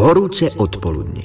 Horúce odpoludnie.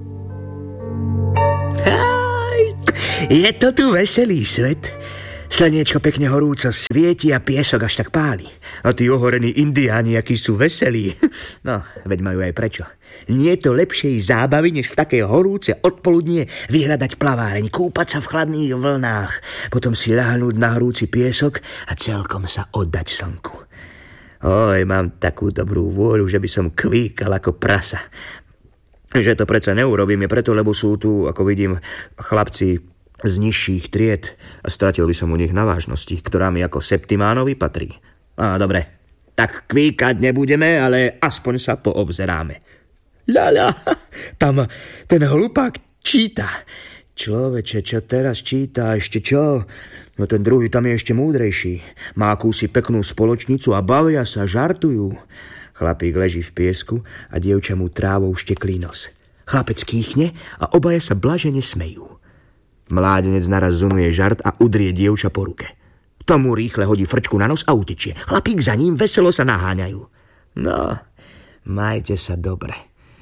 Je to tu veselý svet. Slniečko pekne horúco svieti a piesok až tak páli. A tí ohorení indiáni, akí sú veselí. No, veď majú aj prečo. Nie je to lepšej zábavy, než v také horúce odpoludnie vyhľadať plaváreň, kúpať sa v chladných vlnách, potom si ľahnúť na horúci piesok a celkom sa oddať slnku. Oj, mám takú dobrú vôľu, že by som kvíkal ako prasa. Že to predsa neurobím, je preto, lebo sú tu, ako vidím, chlapci z nižších tried a stratil by som u nich na vážnosti, ktorá mi ako Septimánovi patrí. Dobre, tak kvíkať nebudeme, ale aspoň sa poobzeráme. Ľaľa, tam ten hlupák číta. Človeče, čo teraz číta, ešte čo? No ten druhý tam je ešte múdrejší. Má akúsi peknú spoločnicu a bavia sa, žartujú. Chlapík leží v piesku a dievča mu trávou šteklí nos. Chlapec kýchne a obaja sa blažene smejú. Mládenec naraz zunuje žart a udrie dievča po ruke. Tomu rýchle hodí frčku na nos a utečie. Chlapík za ním veselo sa naháňajú. No, majte sa dobre.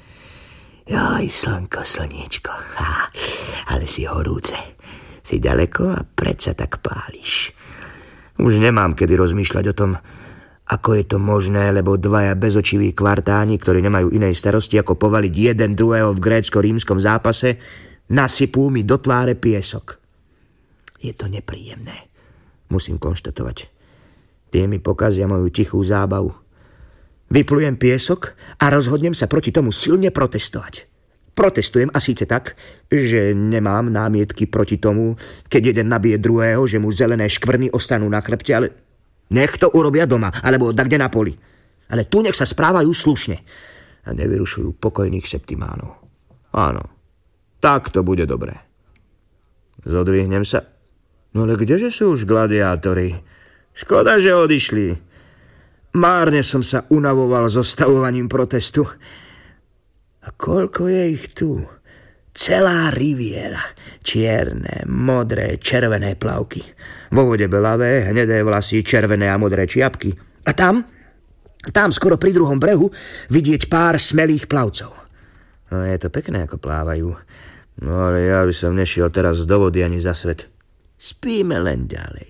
Joj, slnko, slniečko. Ale si horúce. Si ďaleko a predsa tak páliš. Už nemám kedy rozmýšľať o tom, ako je to možné, lebo dvaja bezočiví kvartáni, ktorí nemajú inej starosti, ako povaliť jeden druhého v grécko-rímskom zápase, nasypú mi do tváre piesok. Je to nepríjemné, musím konštatovať. Tie mi pokazia moju tichú zábavu. Vyplujem piesok a rozhodnem sa proti tomu silne protestovať. Protestujem a síce tak, že nemám námietky proti tomu, keď jeden nabije druhého, že mu zelené škvrny ostanú na chrbte, ale nech to urobia doma, alebo dakde na poli. Ale tu nech sa správajú slušne a nevyrušujú pokojných Septimánov. Áno, tak to bude dobré. Zodvihnem sa. No ale kdeže sú už gladiátori? Škoda, že odišli. Márne som sa unavoval zostavovaním protestu. A koľko je ich tu? Celá riviera. Čierne, modré, červené plavky. Vo vode belavé, hnedé vlasy, červené a modré čiapky. A tam skoro pri druhom brehu, vidieť pár smelých plavcov. No je to pekné, ako plávajú. No ale ja by som nešiel teraz do vody ani za svet. Spíme len ďalej.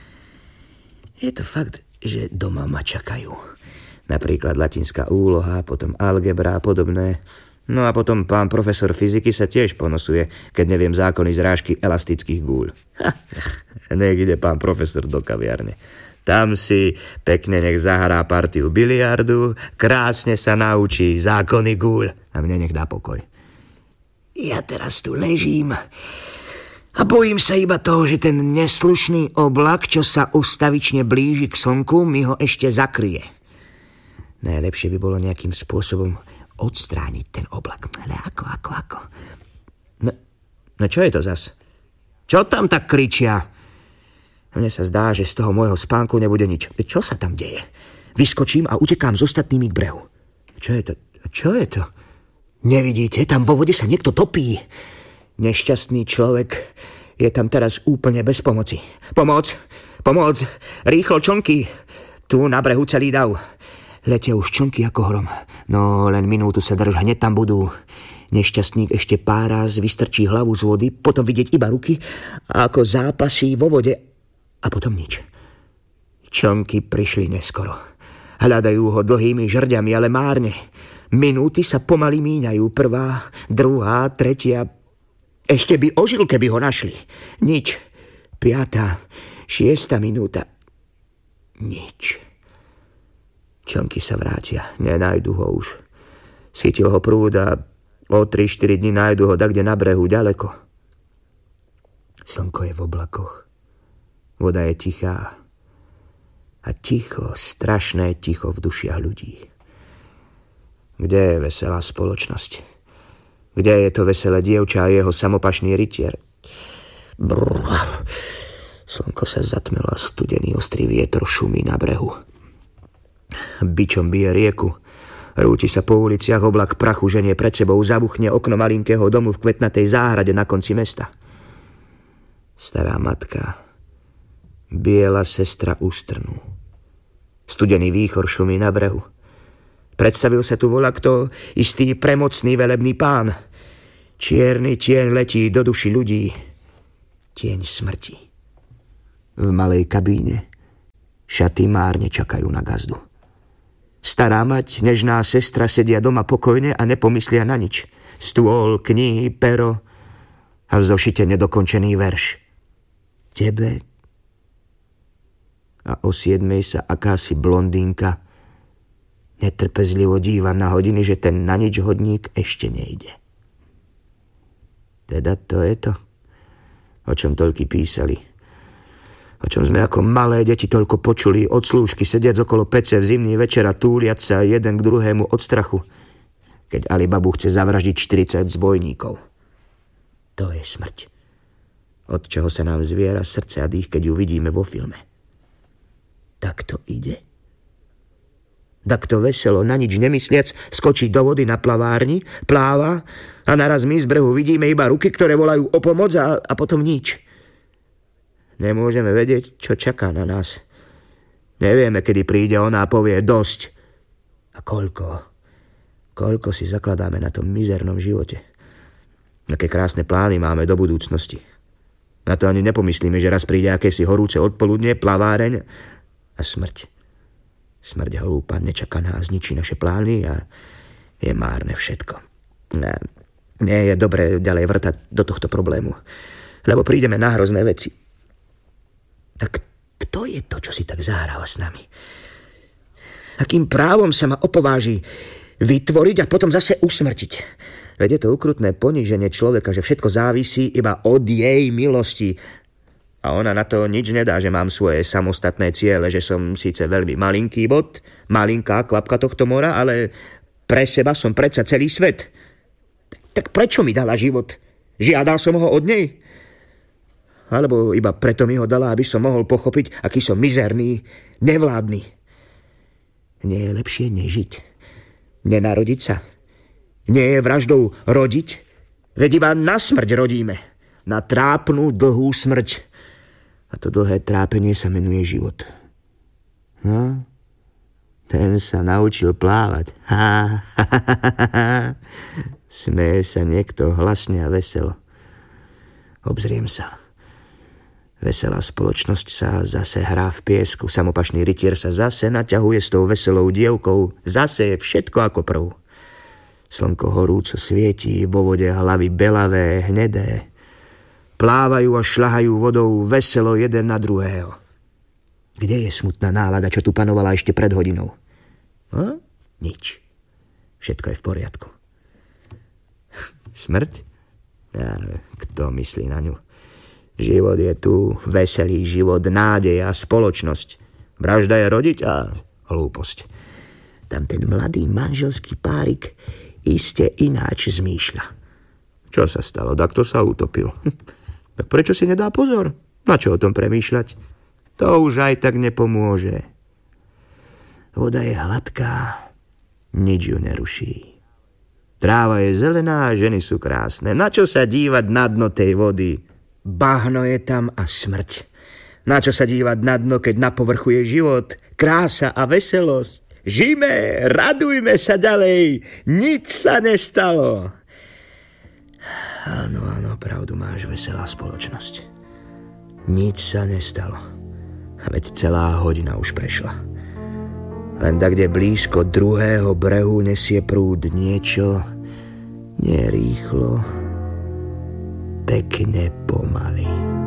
Je to fakt, že doma ma čakajú. Napríklad latinská úloha, potom algebra a podobné. No a potom pán profesor fyziky sa tiež ponosuje, keď neviem zákony zrážky elastických gúľ. Nech ide pán profesor do kaviarne. Tam si pekne nech zahrá partiu biliardu, krásne sa naučí zákony gúľ a mne nech dá pokoj. Ja teraz tu ležím a bojím sa iba toho, že ten neslušný oblak, čo sa ustavične blíži k slnku, mi ho ešte zakryje. Najlepšie by bolo nejakým spôsobom odstrániť ten oblak. Ale ako? No čo je to zas? Čo tam tak kričia? Mne sa zdá, že z toho môjho spánku nebude nič. Čo sa tam deje? Vyskočím a utekám s ostatnými k brehu. Čo je to? Nevidíte? Tam vo vode sa niekto topí. Nešťastný človek je tam teraz úplne bez pomoci. Pomoc! Rýchlo člnky! Tu na brehu celý dav. Letia už člnky ako hrom. No, len minútu sa drž, hneď tam budú. Nešťastník ešte pár raz vystrčí hlavu z vody, potom vidieť iba ruky, ako zápasí vo vode a potom nič. Člnky prišli neskoro. Hľadajú ho dlhými žrďami, ale márne. Minúty sa pomaly míňajú. Prvá, druhá, tretia. Ešte by ožil, keby ho našli. Nič. 5., 6. minúta. Nič. Člnky sa vrátia, nenájdu ho už. Chytil ho prúd a o 3-4 dní nájdu ho dakde na brehu ďaleko. Slnko je v oblakoch. Voda je tichá. A ticho, strašné ticho v dušiach ľudí. Kde je veselá spoločnosť? Kde je to veselé dievča a jeho samopašný rytier? Brr. Slnko sa zatmelo a studený ostrý vietor šumí na brehu. Bičom bije rieku. Rúti sa po uliciach, oblak prachu ženie pred sebou, zabuchne okno malinkého domu v kvetnatej záhrade na konci mesta. Stará matka, biela sestra ústrnú. Studený výchor šumí na brehu. Predstavil sa tu voľakto istý premocný velebný pán. Čierny tieň letí do duši ľudí. Tieň smrti. V malej kabíne šaty márne čakajú na gazdu. Stará mať, nežná sestra sedia doma pokojne a nepomyslia na nič. Stôl, knihy, pero a v zošite nedokončený verš. Tebe. A o 7:00 sa akási blondínka netrpezlivo díva na hodiny, že ten na nič hodník ešte nejde. Teda to je to, o čom toľky písali. O čom sme ako malé deti toľko počuli od slúžky, sediac okolo pece v zimný večer a túliať sa jeden k druhému od strachu, keď Alibabu chce zavraždiť 40 zbojníkov. To je smrť. Od čoho sa nám zviera srdce a dých, keď ju vidíme vo filme. Tak to ide. Takto veselo, na nič nemysliac, skočí do vody na plavárni, pláva a naraz my z brehu vidíme iba ruky, ktoré volajú o pomoc a potom nič. Nemôžeme vedieť, čo čaká na nás. Nevieme, kedy príde ona a povie dosť. A koľko si zakladáme na tom mizernom živote. Aké krásne plány máme do budúcnosti. Na to ani nepomyslíme, že raz príde akési horúce odpoludne, plaváreň a smrť. Smrť hlúpa, nečakaná a zničí naše plány a je márne všetko. Nie je dobre ďalej vrtať do tohto problému, lebo prídeme na hrozné veci. Tak kto je to, čo si tak zahráva s nami? Akým právom sa ma opováži vytvoriť a potom zase usmrtiť? Veď je to ukrutné poníženie človeka, že všetko závisí iba od jej milosti. A ona na to nič nedá, že mám svoje samostatné ciele, že som síce veľmi malinký bod, malinká kvapka tohto mora, ale pre seba som predsa celý svet. Tak prečo mi dala život? Žiadal som ho od nej? Alebo iba preto mi ho dala, aby som mohol pochopiť, aký som mizerný, nevládny. Nie je lepšie nežiť? Nenarodiť sa? Nie je vraždou rodiť? Veď iba na smrť rodíme. Na trápnu, dlhú smrť. A to dlhé trápenie sa menuje život. No, ten sa naučil plávať. Smeje sa niekto hlasne a veselo. Obzriem sa. Veselá spoločnosť sa zase hrá v piesku. Samopašný rytier sa zase naťahuje s tou veselou dievkou. Zase je všetko ako prv. Slnko horúco svietí, vo vode hlavy belavé, hnedé. Plávajú a šľahajú vodou veselo jeden na druhého. Kde je smutná nálada, čo tu panovala ešte pred hodinou? Nič. Všetko je v poriadku. Smrť? Kto myslí na ňu? Život je tu, veselý život, nádej a spoločnosť. Vražda je rodiť a hlúposť. Tam ten mladý manželský párik iste ináč zmýšľa. Čo sa stalo? Takto sa utopil. Tak prečo si nedá pozor? Na čo o tom premýšľať? To už aj tak nepomôže. Voda je hladká, nič ju neruší. Tráva je zelená a ženy sú krásne. Na čo sa dívať na dno tej vody? Bahno je tam a smrť. Na čo sa dívať na dno, keď na povrchu je život, krása a veselosť? Žime, radujme sa ďalej, nič sa nestalo. Áno, pravdu máš, veselá spoločnosť. Nič sa nestalo. A veď celá hodina už prešla. Len tak, kde blízko druhého brehu nesie prúd niečo, nie rýchlo, pekne pomaly.